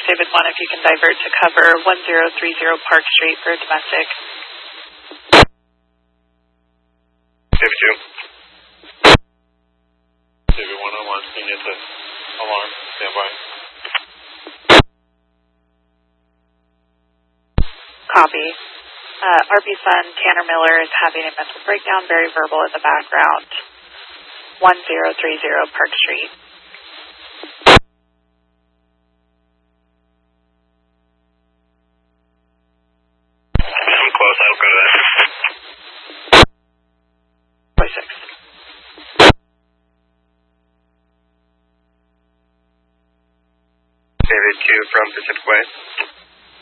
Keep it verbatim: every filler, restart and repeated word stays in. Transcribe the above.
David one, if you can divert to cover one zero three zero Park Street for domestic. David two. David one oh one, unit to alarm, standby. Copy. Uh, R P Sun, Tanner Miller is having a mental breakdown, very verbal in the background. one zero three zero Park Street. I'm close, I'll go to that. forty-six. David two from Pacific Way.